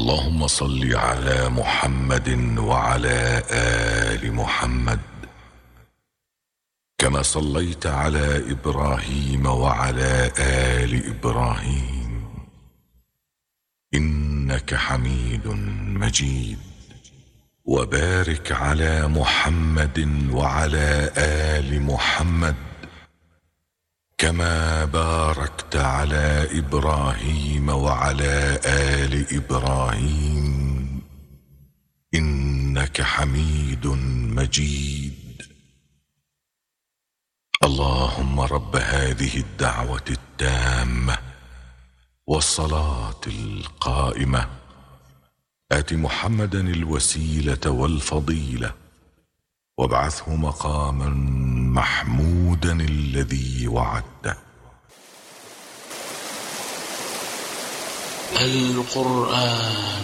اللهم صل على محمد وعلى آل محمد كما صليت على إبراهيم وعلى آل إبراهيم إنك حميد مجيد. وبارك على محمد وعلى آل محمد كما باركت على إبراهيم وعلى آل إبراهيم إنك حميد مجيد. اللهم رب هذه الدعوة التامة والصلاة القائمة آت محمدا الوسيلة والفضيلة وابعثه مقاما محمودا الذي وعدته. القرآن